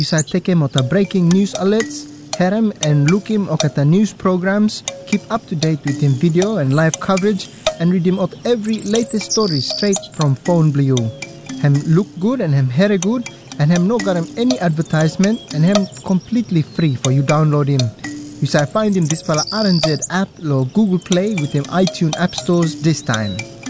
Bisa take him at the breaking news alerts, hear him and look him at the news programs, keep up to date with him video and live coverage, and read him out every latest story straight from phone blue. Him look good and him hair good, and him no got him any advertisement, and him completely free for you download him. You say find him this fella RNZ app or Google Play with him iTunes app stores this time.